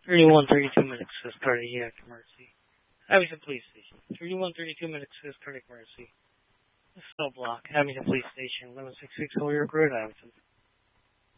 31:32 minutes says cardiac emergency. Abington Police Station. 31:32 minutes says cardiac emergency. Cell block. Abington Police Station. 1166 Holyoke Road, Abington.